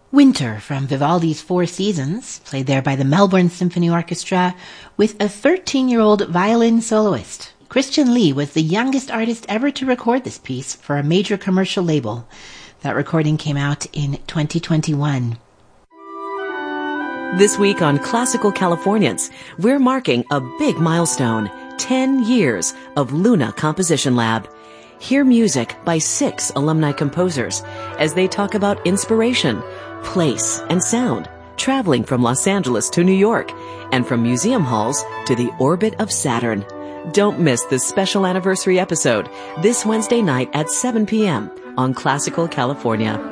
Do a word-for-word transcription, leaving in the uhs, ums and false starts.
Winter from Vivaldi's Four Seasons, played there by the Melbourne Symphony Orchestra with a thirteen-year-old violin soloist. Christian Lee was the youngest artist ever to record this piece for a major commercial label. That recording came out in twenty twenty-one. This week on Classical Californians, we're marking a big milestone, ten years of Luna Composition Lab. Hear music by six alumni composers as they talk about inspiration, place, and sound, traveling from Los Angeles to New York and from museum halls to the orbit of Saturn. Don't miss this special anniversary episode this Wednesday night at seven p.m. on Classical California.